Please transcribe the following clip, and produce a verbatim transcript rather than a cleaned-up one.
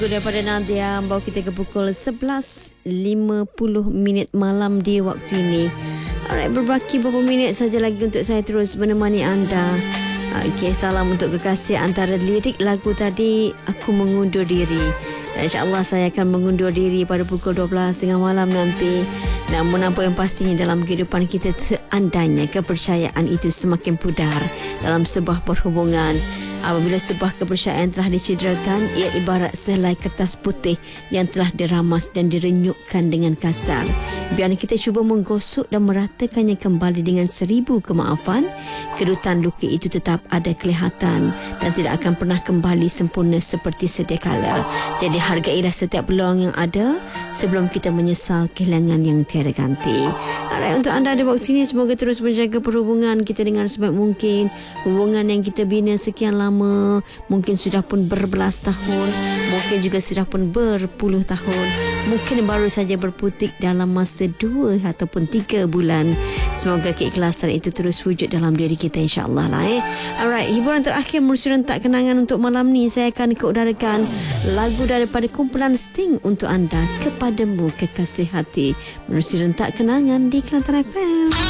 Daripada Nadia membawa kita ke pukul sebelas lima puluh minit malam di waktu ini. Alright, berbaki beberapa minit saja lagi untuk saya terus menemani anda. Okey, salam untuk kekasih antara lirik lagu tadi, Aku Mengundur Diri. Dan insyaAllah saya akan mengundur diri pada pukul dua belas tengah malam nanti. Namun apa yang pastinya dalam kehidupan kita, seandainya kepercayaan itu semakin pudar dalam sebuah perhubungan. Apabila sebuah kepercayaan telah dicederakan, ia ibarat sehelai kertas putih yang telah diramas dan direnyukkan dengan kasar. Biar kita cuba menggosok dan meratakannya kembali dengan seribu kemaafan, kedutan luka itu tetap ada kelihatan dan tidak akan pernah kembali sempurna seperti sedia kala. Jadi hargailah setiap peluang yang ada sebelum kita menyesal kehilangan yang tiada ganti. Alright, untuk anda di waktu ini, semoga terus menjaga perhubungan kita dengan sebaik mungkin. Hubungan yang kita bina sekian lama, mungkin sudah pun berbelas tahun, mungkin juga sudah pun berpuluh tahun, mungkin baru saja berputik dalam masa dua ataupun tiga bulan. Semoga keikhlasan itu terus wujud dalam diri kita, insyaAllah lah eh. Alright, hiburan terakhir menerusi rentak kenangan untuk malam ni. Saya akan keudarakan lagu daripada kumpulan Sting untuk anda, Kepadamu Kekasih Hati, menerusi rentak kenangan di Kelantan F M.